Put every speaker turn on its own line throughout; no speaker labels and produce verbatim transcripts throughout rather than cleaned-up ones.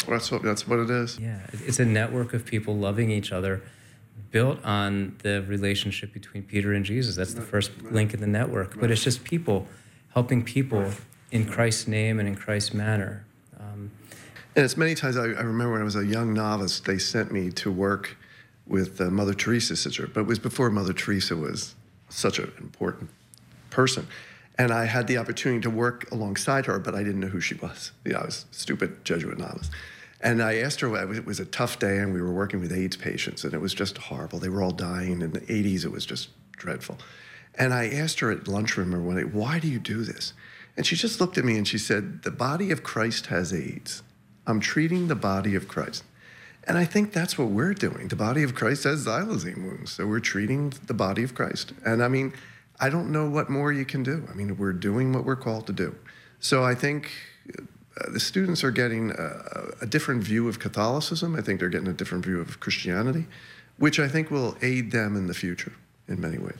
That's what, that's what it is.
Yeah, it's a network of people loving each other, built on the relationship between Peter and Jesus. That's the first link in the network. But it's just people helping people in Christ's name and in Christ's manner. Um,
and it's many times, I, I remember when I was a young novice, they sent me to work with uh, Mother Teresa sister, but it was before Mother Teresa was such an important person. And I had the opportunity to work alongside her, but I didn't know who she was. Yeah, I was a stupid Jesuit novice. And I asked her, it was a tough day, and we were working with AIDS patients, and it was just horrible. They were all dying. In the eighties, it was just dreadful. And I asked her at lunchroom or one day, why do you do this? And she just looked at me and she said, the body of Christ has AIDS. I'm treating the body of Christ. And I think that's what we're doing. The body of Christ has xylazine wounds, so we're treating the body of Christ. And I mean, I don't know what more you can do. I mean, we're doing what we're called to do. So I think uh, the students are getting a, a different view of Catholicism. I think they're getting a different view of Christianity, which I think will aid them in the future in many ways.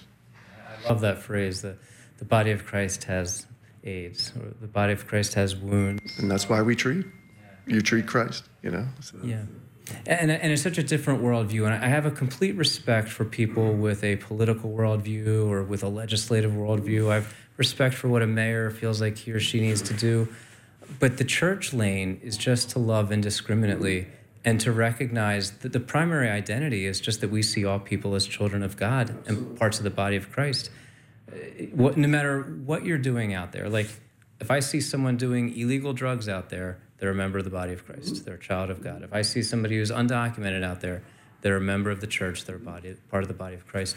I love that phrase, the, the body of Christ has AIDS, or the body of Christ has wounds.
And that's why we treat. You treat Christ, you know? So.
Yeah. And, and it's such a different worldview. And I have a complete respect for people with a political worldview or with a legislative worldview. I have respect for what a mayor feels like he or she needs to do. But the church lane is just to love indiscriminately and to recognize that the primary identity is just that we see all people as children of God and parts of the body of Christ. What, no matter what you're doing out there, like if I see someone doing illegal drugs out there, they're a member of the body of Christ. They're a child of God. If I see somebody who's undocumented out there, they're a member of the church. They're a body, part of the body of Christ.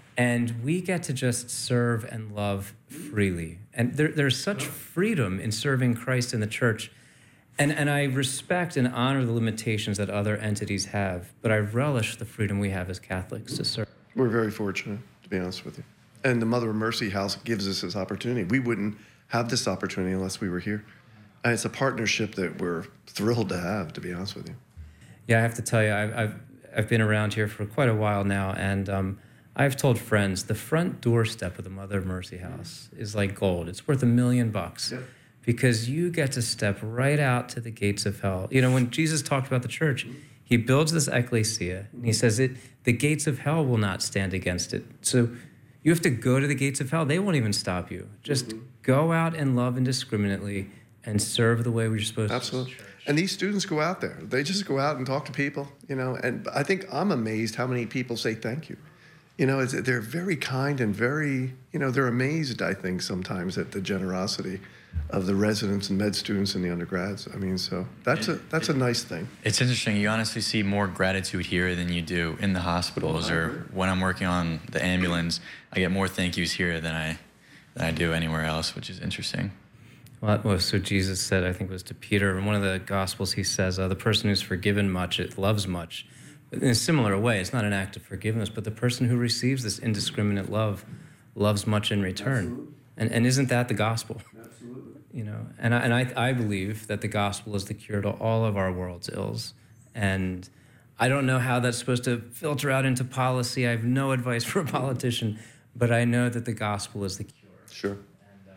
And we get to just serve and love freely. And there, there's such freedom in serving Christ in the church. And, and I respect and honor the limitations that other entities have, but I relish the freedom we have as Catholics to serve.
We're very fortunate, to be honest with you. And the Mother of Mercy House gives us this opportunity. We wouldn't have this opportunity unless we were here. And it's a partnership that we're thrilled to have, to be honest with you.
Yeah, I have to tell you, I've, I've, I've been around here for quite a while now, and um, I've told friends the front doorstep of the Mother of Mercy House is like gold. It's worth a million bucks. Yeah. Because you get to step right out to the gates of hell. You know, when Jesus talked about the church, he builds this ecclesia, and he says it, the gates of hell will not stand against it. So you have to go to the gates of hell. They won't even stop you. Just mm-hmm. go out and love indiscriminately and serve the way we're supposed
Absolutely.
to. Absolutely.
And these students go out there. They just go out and talk to people, you know, and I think I'm amazed how many people say thank you. You know, it's, they're very kind and very, you know, they're amazed, I think, sometimes at the generosity of the residents and med students and the undergrads. I mean, so that's a that's a nice thing.
It's interesting. You honestly see more gratitude here than you do in the hospitals, or when I'm working on the ambulance, I get more thank yous here than I than I do anywhere else, which is interesting.
Well, that was what Jesus said, I think it was to Peter. In one of the Gospels, he says, uh, the person who's forgiven much, it loves much. In a similar way, it's not an act of forgiveness, but the person who receives this indiscriminate love loves much in return. And and isn't that the gospel? Absolutely. You know, and I, and I, I believe that the gospel is the cure to all of our world's ills. And I don't know how that's supposed to filter out into policy. I have no advice for a politician, but I know that the gospel is the cure.
Sure. And,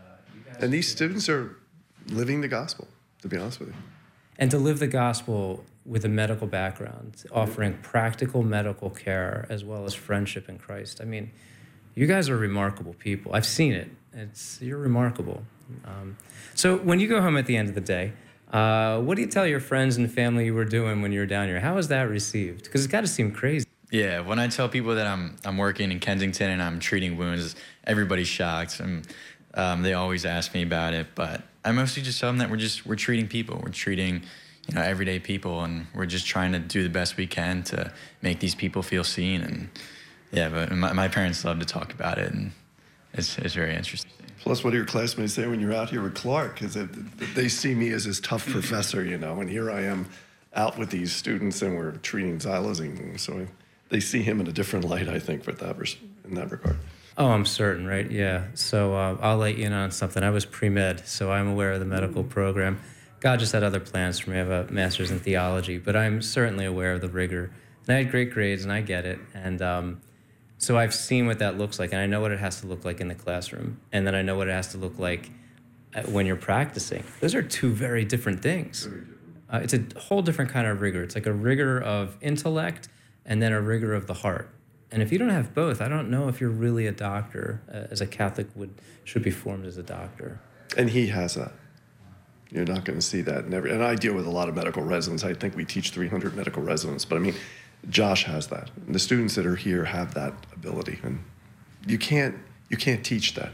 uh, and these students are living the gospel, to be honest with you.
And to live the gospel with a medical background, offering practical medical care as well as friendship in Christ. I mean, you guys are remarkable people. I've seen it. It's you're remarkable. Um, so when you go home at the end of the day, uh, what do you tell your friends and family you were doing when you were down here? How was that received? Because it's got to seem crazy.
Yeah, when I tell people that I'm I'm working in Kensington and I'm treating wounds, everybody's shocked, and um, they always ask me about it. But I mostly just tell them that we're just we're treating people. We're treating, you know, everyday people, and we're just trying to do the best we can to make these people feel seen. And yeah, but my, my parents love to talk about it, and it's it's very interesting.
Plus, what do your classmates say when you're out here with Clark? Because they see me as this tough professor, you know, and here I am out with these students, and we're treating xylazine. So they see him in a different light, I think, with that in that regard.
Oh, I'm certain, right? Yeah. So uh, I'll let you in on something. I was pre-med, so I'm aware of the medical program. God just had other plans for me. I have a master's in theology, but I'm certainly aware of the rigor. And I had great grades, and I get it. And um, so I've seen what that looks like, and I know what it has to look like in the classroom, and then I know what it has to look like when you're practicing. Those are two very different things. Uh, it's a whole different kind of rigor. It's like a rigor of intellect and then a rigor of the heart. And if you don't have both, I don't know if you're really a doctor, uh, as a Catholic would should be formed as a doctor.
And he has that. You're not going to see that in every, and I deal with a lot of medical residents. I think we teach three hundred medical residents, but I mean, Josh has that. And the students that are here have that ability, and you can't you can't teach that.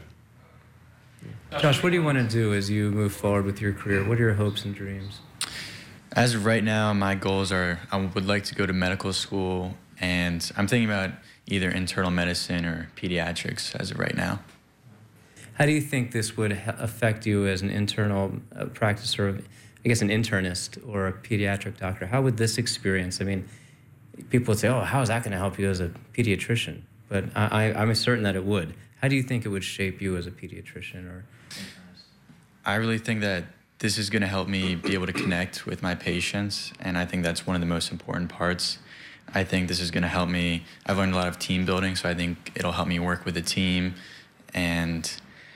Josh, what do you want to do as you move forward with your career? What are your hopes and dreams?
As of right now, my goals are I would like to go to medical school, and I'm thinking about either internal medicine or pediatrics as of right now.
How do you think this would ha- affect you as an internal uh, practicer, of, I guess an internist or a pediatric doctor? How would this experience, I mean, people would say, oh, how is that going to help you as a pediatrician? But I, I, I'm certain that it would. How do you think it would shape you as a pediatrician or internist?
I really think that this is going to help me be able to connect with my patients, and I think that's one of the most important parts. I think this is going to help me. I've learned a lot of team building, so I think it'll help me work with a team, and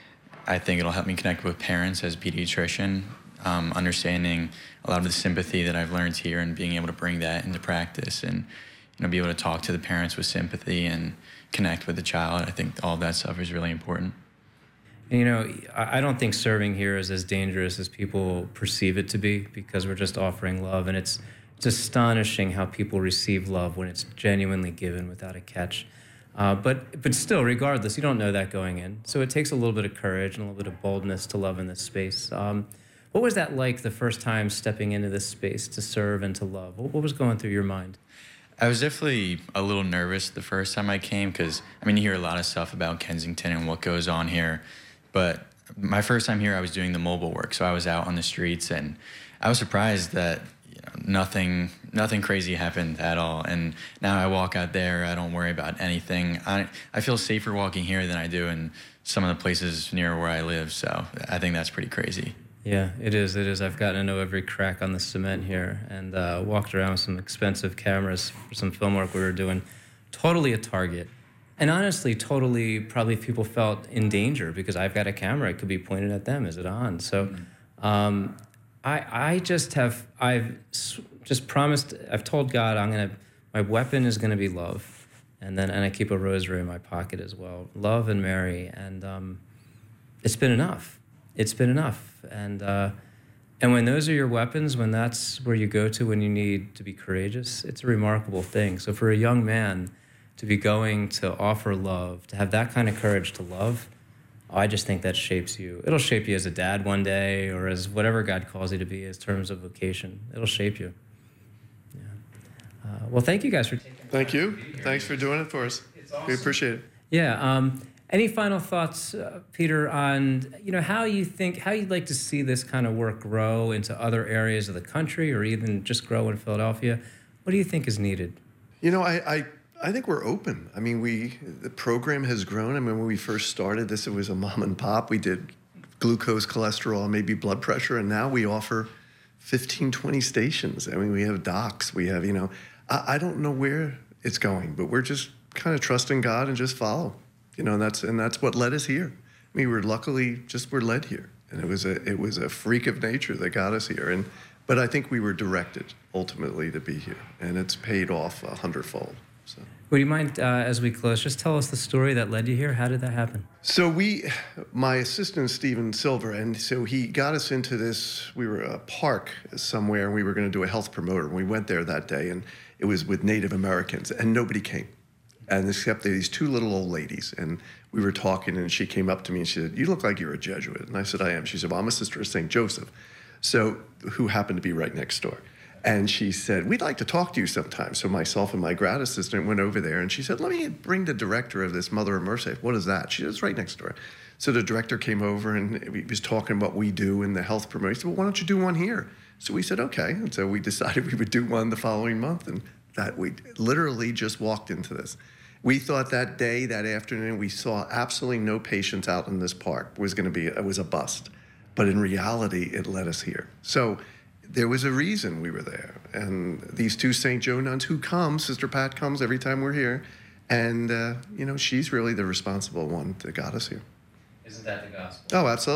I think it'll help me connect with parents as a pediatrician, um, understanding a lot of the sympathy that I've learned here and being able to bring that into practice and, you know, be able to talk to the parents with sympathy and connect with the child. I think all that stuff is really important.
And, you know, I I don't think serving here is as dangerous as people perceive it to be, because we're just offering love, and it's it's astonishing how people receive love when it's genuinely given without a catch. Uh, but but still, regardless, you don't know that going in. So it takes a little bit of courage and a little bit of boldness to love in this space. Um, what was that like the first time stepping into this space to serve and to love? What, what was going through your mind?
I was definitely a little nervous the first time I came because, I mean, you hear a lot of stuff about Kensington and what goes on here. But my first time here, I was doing the mobile work. So I was out on the streets, and I was surprised that you know, nothing nothing crazy happened at all. And now I walk out there, I don't worry about anything. I, I feel safer walking here than I do in some of the places near where I live. So I think that's pretty crazy.
Yeah, it is. It is. I've gotten to know every crack on the cement here, and uh, walked around with some expensive cameras for some film work we were doing. Totally a target. And honestly, totally probably people felt in danger because I've got a camera. It could be pointed at them. Is it on? So um, I, I just have, I've just promised, I've told God I'm going to, my weapon is going to be love. And then, and I keep a rosary in my pocket as well. Love and Mary. And um, it's been enough. It's been enough. And, uh, and when those are your weapons, when that's where you go to when you need to be courageous, it's a remarkable thing. So for a young man to be going to offer love, to have that kind of courage to love, I just think that shapes you. It'll shape you as a dad one day, or as whatever God calls you to be as terms of vocation. It'll shape you. Yeah. Uh, well, thank you guys for taking the
Thank
time
you.
to be here.
Thanks for doing it for us.
It's awesome.
We appreciate it.
Yeah. Um, any final thoughts, uh, Peter, on you know how you think how you'd like to see this kind of work grow into other areas of the country, or even just grow in Philadelphia? What do you think is needed?
You know, I, I I think we're open. I mean, we the program has grown. I mean, when we first started this, it was a mom and pop. We did glucose, cholesterol, maybe blood pressure, and now we offer fifteen, twenty stations. I mean, we have docs. We have, you know, I, I don't know where it's going, but we're just kind of trusting God and just follow. You know, and that's and that's what led us here. I mean, we're luckily just we're led here, and it was a it was a freak of nature that got us here. And but I think we were directed ultimately to be here, and it's paid off a hundredfold. So.
Would you mind, uh, as we close, just tell us the story that led you here? How did that happen?
So we, my assistant, Stephen Silver, and so he got us into this, we were at a park somewhere, and we were going to do a health promoter. And we went there that day, and it was with Native Americans, and nobody came. And except these two little old ladies. And we were talking, and she came up to me, and she said, "You look like you're a Jesuit." And I said, "I am." She said, "Well, I'm a sister of Saint Joseph," so who happened to be right next door. And she said, "We'd like to talk to you sometime." So myself and my grad assistant went over there, and she said, "Let me bring the director of this Mother of Mercy." "What is that?" She said, "It's right next door." So the director came over, and he was talking about what we do in the health promotion. He said, "Well, why don't you do one here?" So we said, "Okay." And so we decided we would do one the following month, and that we literally just walked into this. We thought that day, that afternoon, we saw absolutely no patients out in this park. It was going to be, it was a bust. But in reality, it led us here. So there was a reason we were there. And these two Saint Joe nuns who come, Sister Pat comes every time we're here. And, uh, you know, she's really the responsible one that got us here.
Isn't that the gospel?
Oh, absolutely.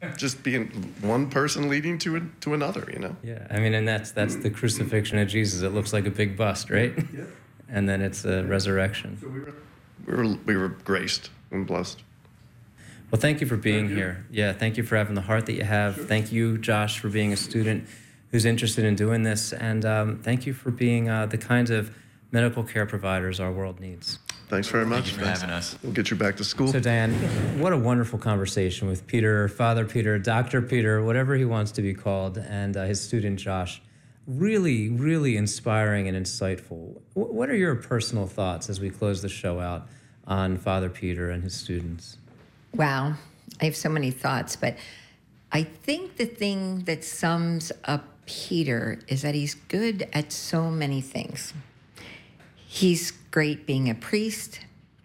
just being one person leading to, a, to another, you know?
Yeah, I mean, and that's that's the crucifixion of Jesus. It looks like a big bust, right?
Yeah.
And then it's a resurrection.
So we were, we were, we were graced and blessed.
Well, thank you for being
Thank you.
here. Yeah, thank you for having the heart that you have.
Sure.
Thank you, Josh, for being a student who's interested in doing this. And um, thank you for being uh, the kinds of medical care providers our world needs.
Thanks very much.
Thank you for having us.
We'll get you back to school.
So, Dan, what a wonderful conversation with Peter, Father Peter, Doctor Peter, whatever he wants to be called, and uh, his student, Josh. Really, really inspiring and insightful. W- what are your personal thoughts as we close the show out on Father Peter and his students?
Wow, I have so many thoughts, but I think the thing that sums up Peter is that he's good at so many things. He's great being a priest,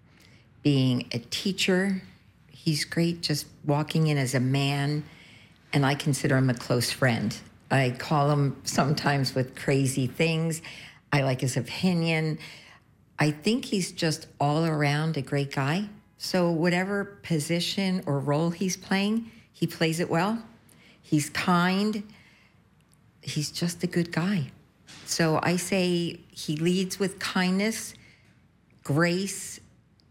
being a teacher. He's great just walking in as a man, and I consider him a close friend. I call him sometimes with crazy things. I like his opinion. I think he's just all around a great guy. So whatever position or role he's playing, he plays it well. He's kind. He's just a good guy. So I say he leads with kindness, grace,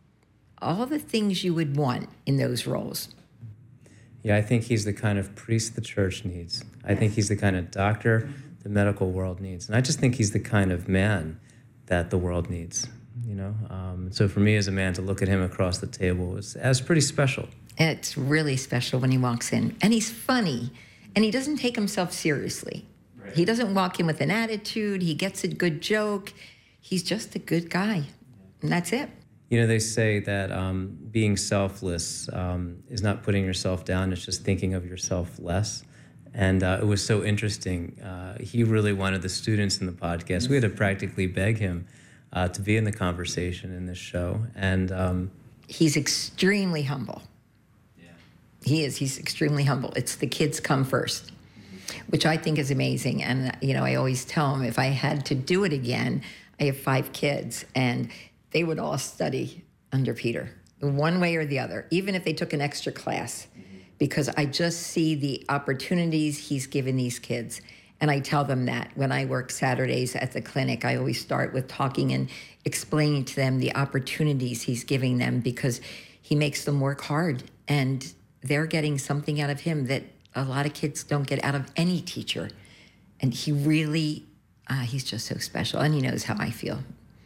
all the things you would want in those roles.
Yeah, I think he's the kind of priest the church needs. I think he's the kind of doctor the medical world needs. And I just think he's the kind of man that the world needs, you know? Um, so for me as a man to look at him across the table is as pretty special.
It's really special when he walks in. And he's funny, and he doesn't take himself seriously. Right. He doesn't walk in with an attitude. He gets a good joke. He's just a good guy, and that's it.
You know, they say that um, being selfless um, is not putting yourself down, it's just thinking of yourself less. And uh, it was so interesting. Uh, he really wanted the students in the podcast. We had to practically beg him uh, to be in the conversation in this show. And um,
he's extremely humble. Yeah. He is. He's extremely humble. It's the kids come first, which I think is amazing. And, you know, I always tell him if I had to do it again, I have five kids, and they would all study under Peter, one way or the other, even if they took an extra class, because I just see the opportunities he's given these kids. And I tell them that when I work Saturdays at the clinic, I always start with talking and explaining to them the opportunities he's giving them, because he makes them work hard, and they're getting something out of him that a lot of kids don't get out of any teacher. And he really, uh, he's just so special, and he knows how I feel.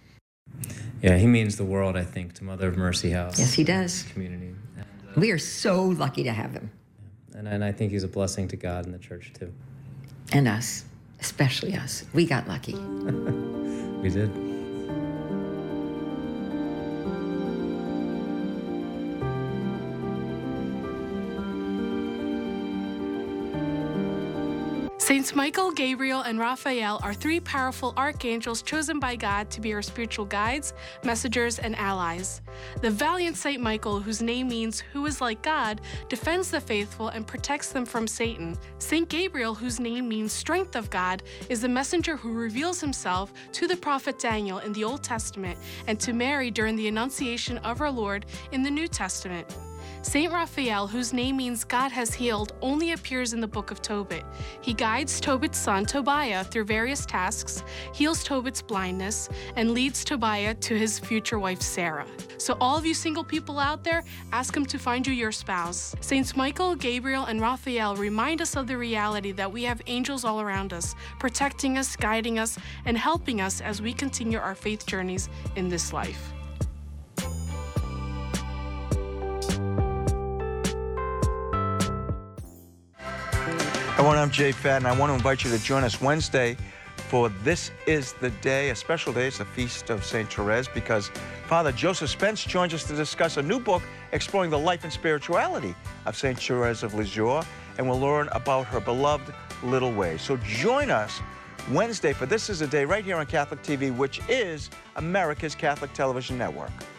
Yeah, he means the world, I think, to Mother of Mercy House.
Yes, he does.
Community. And, uh,
we are so lucky to have him.
And, and I think he's a blessing to God and the church, too.
And us, especially us. We got lucky.
We did.
Saints Michael, Gabriel, and Raphael are three powerful archangels chosen by God to be our spiritual guides, messengers, and allies. The valiant Saint Michael, whose name means "who is like God," defends the faithful and protects them from Satan. Saint Gabriel, whose name means "strength of God," is the messenger who reveals himself to the prophet Daniel in the Old Testament and to Mary during the Annunciation of our Lord in the New Testament. Saint Raphael, whose name means "God has healed," only appears in the book of Tobit. He guides Tobit's son Tobiah through various tasks, heals Tobit's blindness, and leads Tobiah to his future wife Sarah. So all of you single people out there, ask him to find you your spouse. Saints Michael, Gabriel, and Raphael remind us of the reality that we have angels all around us, protecting us, guiding us, and helping us as we continue our faith journeys in this life.
Everyone, I'm Jay Fadden. I want to invite you to join us Wednesday for This Is the Day, a special day. It's the Feast of Saint Therese, because Father Joseph Spence joins us to discuss a new book exploring the life and spirituality of Saint Therese of Lisieux, and we'll learn about her beloved little ways. So join us Wednesday for This Is the Day right here on Catholic T V, which is America's Catholic Television Network.